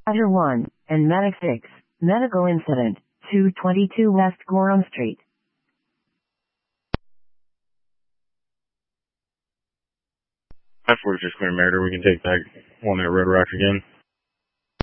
Roger 1, and Medic 6, medical incident, 222 West Gorham Street. That's where it's just clear, Meritor. We can take that one at Red Rock again.